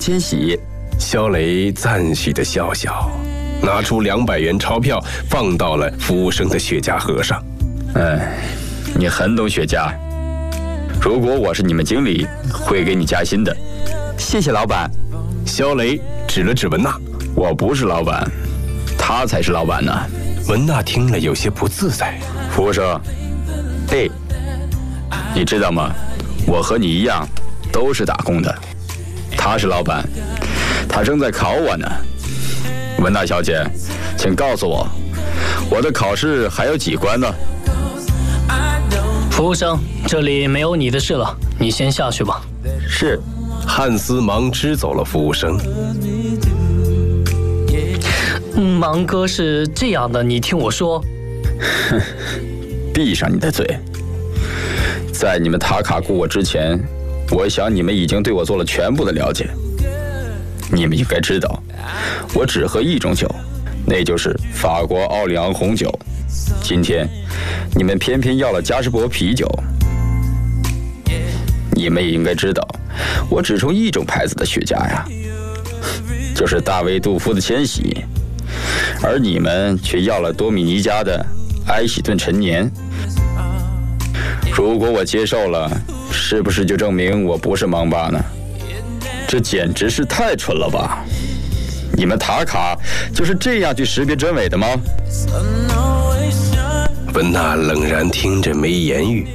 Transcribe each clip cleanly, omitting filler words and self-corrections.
千玺。 肖雷赞许的笑笑，拿出200元钞票放到了服务生的雪茄盒上。 你很懂雪茄。如果我是你们经理，会给你加薪的。谢谢老板。 肖雷指了指文娜， 我不是老板，他才是老板呢。 文娜听了有些不自在。 服务生，你知道吗？我和你一样，都是打工的。他是老板，他正在考我呢。文娜小姐，请告诉我，我的考试还有几关呢？ 服务生，这里没有你的事了，你先下去吧。 是。 汉斯忙支走了服务生。 芒哥是这样的，你听我说。 闭上你的嘴。在你们塔卡雇我之前，我想你们已经对我做了全部的了解。你们应该知道，我只喝一种酒，那就是法国奥利昂红酒。今天你们偏偏要了嘉士伯啤酒。你们也应该知道，我只冲一种牌子的雪茄呀，就是大卫杜夫的千禧，而你们却要了多米尼加的埃喜顿陈年。如果我接受了，是不是就证明我不是盲爸呢？这简直是太蠢了吧！你们塔卡就是这样去识别真伪的吗？ 文娜冷然听着没言语。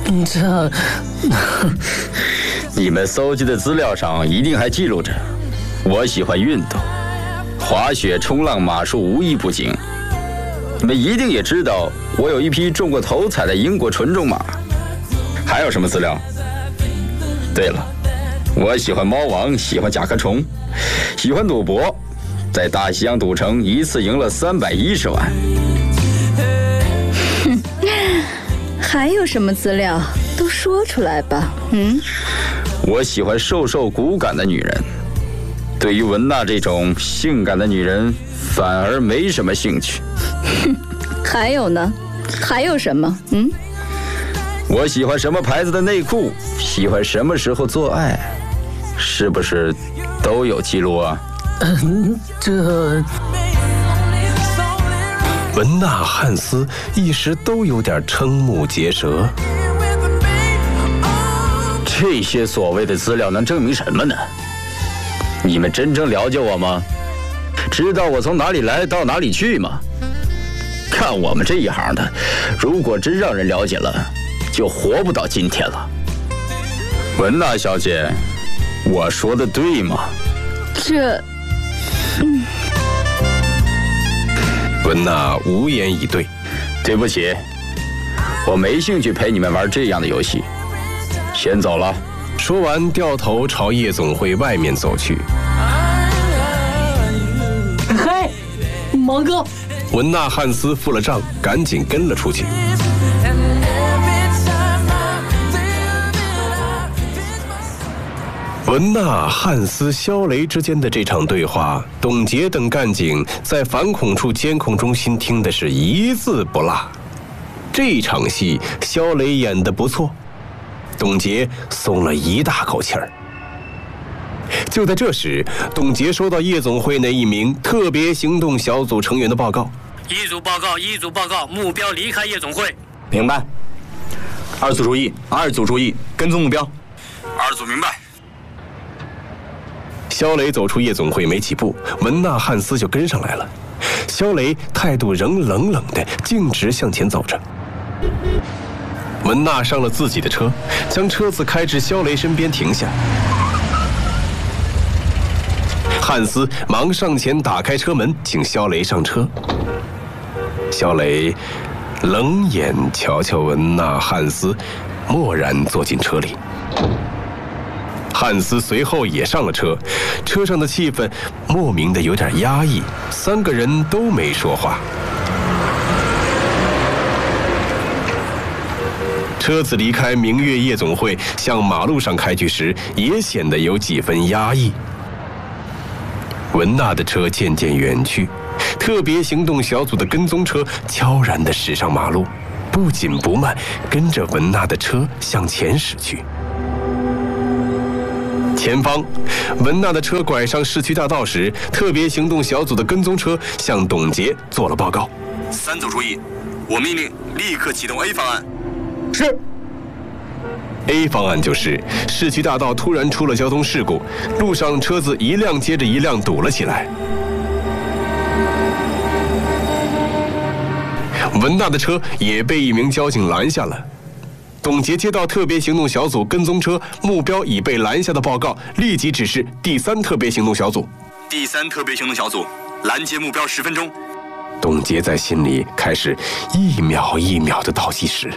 你们搜集的资料上一定还记录着，我喜欢运动，滑雪、冲浪、马术无一不精。你们一定也知道，我有一匹中过头彩的英国纯种马。还有什么资料？对了，我喜欢猫王，喜欢甲壳虫，喜欢赌博，在大西洋赌城一次赢了310万。 还有什么资料？都说出来吧。 我喜欢瘦瘦骨感的女人，对于文娜这种性感的女人，反而没什么兴趣。 还有呢？还有什么？ 我喜欢什么牌子的内裤，喜欢什么时候做爱，是不是都有记录啊？ 文娜、汉斯一时都有点瞠目结舌。 这些所谓的资料能证明什么呢？你们真正了解我吗？知道我从哪里来到哪里去吗？看我们这一行的，如果真让人了解了，就活不到今天了。文娜小姐，我说的对吗？ 文娜无言以对。 对不起，我没兴趣陪你们玩这样的游戏，先走了。 说完，掉头朝夜总会外面走去。 嘿，芒哥！ 文娜、汉斯付了账，赶紧跟了出去。文娜、汉斯、肖雷之间的这场对话，董洁等干警在反恐处监控中心听的是一字不落。这场戏，肖雷演得不错，董洁松了一大口气儿。就在这时，董洁收到夜总会那一名特别行动小组成员的报告。 一组报告，目标离开夜总会。 明白。二组注意，跟踪目标。 二组明白。 肖雷走出夜总会没几步，文娜、汉斯就跟上来了。肖雷态度仍冷冷的，径直向前走着。文娜上了自己的车，将车子开至肖雷身边停下。汉斯忙上前打开车门，请肖雷上车。肖雷冷眼瞧瞧文娜、汉斯，默然坐进车里。汉斯随后也上了车，车上的气氛莫名的有点压抑，三个人都没说话。车子离开明月夜总会，向马路上开去时，也显得有几分压抑。文娜的车渐渐远去，特别行动小组的跟踪车悄然地驶上马路，不紧不慢跟着文娜的车向前驶去。 前方，文娜的车拐上市区大道时，特别行动小组的跟踪车向董洁做了报告。 3组注意，我命令立刻启动 A 方案。 是。A 方案就是市区大道突然出了交通事故，路上车子一辆接着一辆堵了起来。文娜的车也被一名交警拦下了。董洁接到特别行动小组跟踪车目标已被拦下的报告，立即指示第3特别行动小组。 第3特别行动小组拦截目标10分钟。 董洁在心里开始一秒一秒的倒计时。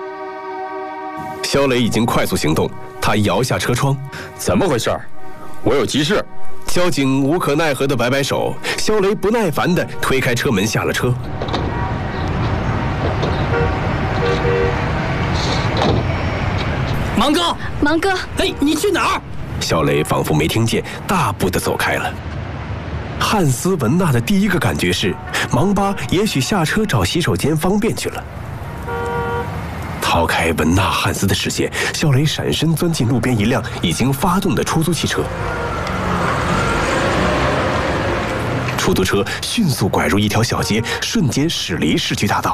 肖雷已经快速行动，他摇下车窗。 怎么回事？我有急事。 交警无可奈何的摆摆手，肖雷不耐烦地推开车门下了车。 芒哥， 芒哥， 哎，你去哪儿？ 肖雷仿佛没听见，大步地走开了。汉斯文娜的第一个感觉是，芒巴也许下车找洗手间方便去了。逃开文娜、汉斯的视线，肖雷闪身钻进路边一辆已经发动的出租汽车。出租车迅速拐入一条小街，瞬间驶离市区大道。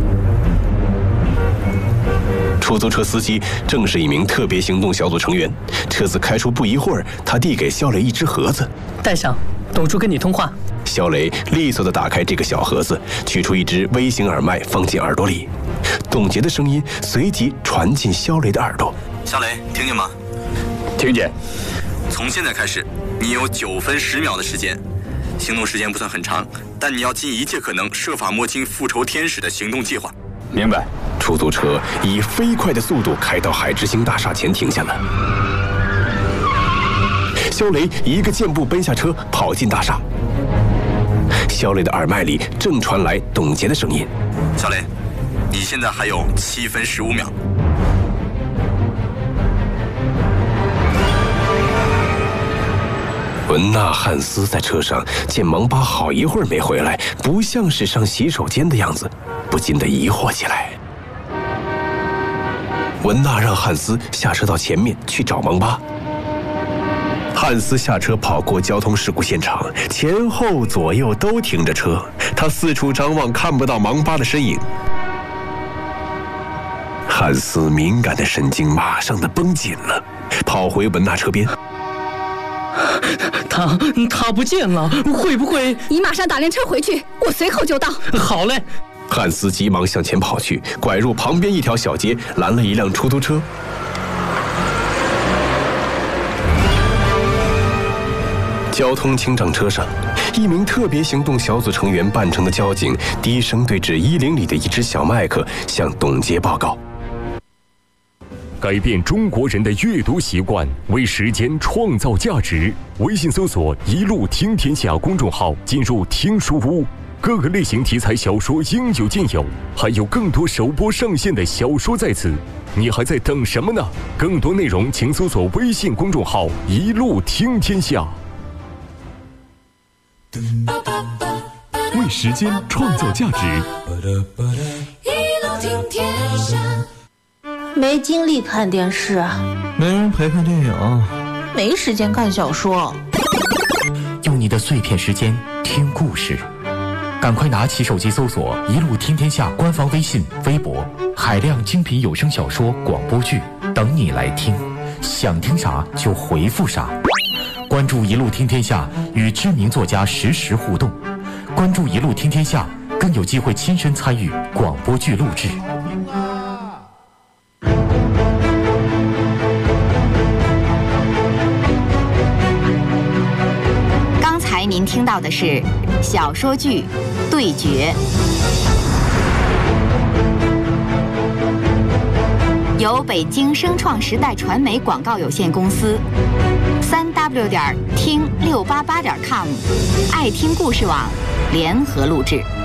出租车司机正是一名特别行动小组成员。车子开出不一会儿，他递给肖雷一只盒子， 带上，董叔跟你通话。 肖雷利索地打开这个小盒子，取出一只微型耳麦放进耳朵里。董洁的声音随即传进肖雷的耳朵。 肖雷，听见吗？ 听见。 从现在开始，你有9分10秒的时间。行动时间不算很长，但你要尽一切可能设法摸清复仇天使的行动计划。 明白。 出租车以飞快的速度开到海之星大厦前停下了。肖雷一个箭步奔下车，跑进大厦。肖雷的耳麦里正传来董洁的声音：“ 肖雷，你现在还有7分15秒。” 文娜、汉斯在车上见芒巴好一会儿没回来，不像是上洗手间的样子，不禁地疑惑起来。文娜让汉斯下车到前面去找芒巴。汉斯下车跑过交通事故现场，前后左右都停着车，他四处张望，看不到芒巴的身影。汉斯敏感的神经马上的绷紧了，跑回文娜车边。 他不见了，会不会？ 你马上打辆车回去，我随后就到。 好嘞。 汉斯急忙向前跑去，拐入旁边一条小街，拦了一辆出租车。交通清障车上，一名特别行动小组成员扮成的交警低声对着110里的一只小麦克向董洁报告。 改变中国人的阅读习惯，为时间创造价值。微信搜索“一路听天下”公众号，进入听书屋，各个类型题材小说应有尽有，还有更多首播上线的小说在此，你还在等什么呢？更多内容请搜索微信公众号“一路听天下”。为时间创造价值， 一路听天下。 没精力看电视， 没人陪看电影， 没时间看小说。 用你的碎片时间听故事，赶快拿起手机搜索“一路听天下”官方微信、微博，海量精品有声小说、广播剧等你来听，想听啥就回复啥。关注“一路听天下”，与知名作家实时互动。关注“一路听天下”，更有机会亲身参与广播剧录制。 您听到的是小说剧《对决》，由北京声创时代传媒广告有限公司、3w.听688.com、爱听故事网联合录制。